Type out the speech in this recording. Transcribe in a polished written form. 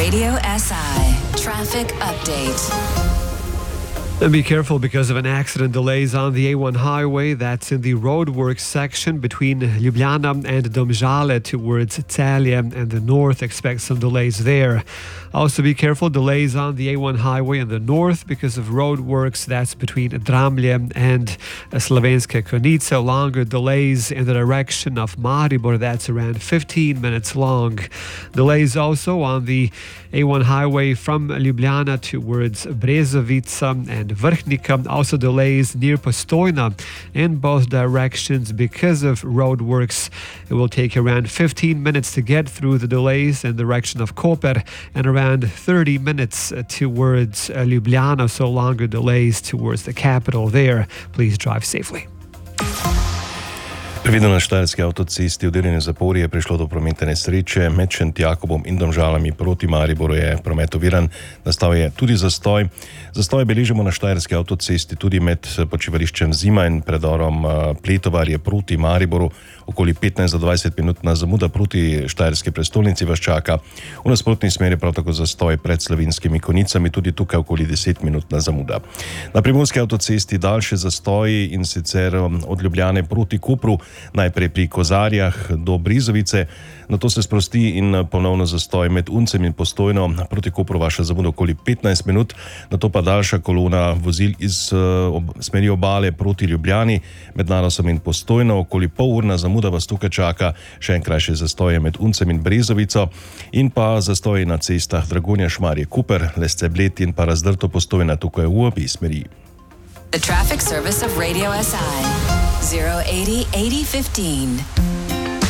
Radio SI Traffic Update. And be careful because of an accident. Delays on the A1 highway. That's in the roadworks section between Ljubljana and Domžale towards Celje and the north. Expect some delays there. Also be careful, delays on the A1 highway in the north because of roadworks. That's between Dramlje and Slovenske Konjice. Longer delays in the direction of Maribor. That's around 15 minutes long. Delays also on the A1 highway from Ljubljana towards Brezovica and Vrhnika. Also delays near Postojna in both directions because of roadworks. It will take around 15 minutes to get through the delays in the direction of Koper and around 30 minutes towards Ljubljana, so longer delays towards the capital there. Please drive safely. Predvideno na štajerski avtocesti v deljenju Zaporje je prišlo do prometne nesreče. Med Šentjakobom in Domžalami proti Mariboru je promet oviran. Nastal je tudi zastoj. Zastoj beležimo na štajerski avtocesti tudi med počivališčem Zima in predorom Pletovarje proti Mariboru. Okoli 15 do 20 minutna zamuda proti štajerski prestolnici vas čaka. V nasprotni smeri prav tako zastoj pred Slovenskimi Konjicami, tudi tukaj okoli 10 minutna zamuda. Na primorski avtocesti daljše zastoji in sicer od Ljubljane proti Kopru, najprej pri Kozarjah do Brezovice, nato se sprosti in ponovno zastoj med Uncem in Postojno. Proti Kopru vaša zamuda okoli 15 minut, nato pa daljša kolona vozil iz smeri obale proti Ljubljani med Narosom in Postojno. Okoli polurna zamuda vas tukaj čaka, še en krajši zastoj med Uncem in Brezovico in pa zastoj na cestah Dragonja, Šmarje, Koper, Lesce, Bled in pa Razdrto, Postojna tukaj v obi smeri. The traffic service of Radio SI 080 8015.